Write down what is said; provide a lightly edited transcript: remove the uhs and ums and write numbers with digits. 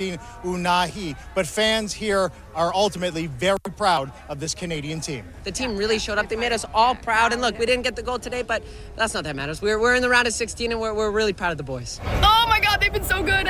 Christine Unahi. But fans here are ultimately very proud of this Canadian team. The team really showed up. They made us all proud. And look, we didn't get the goal today, but that's not that matters. We're in the round of 16, and we're really proud of the boys. Oh my God, they've been so good.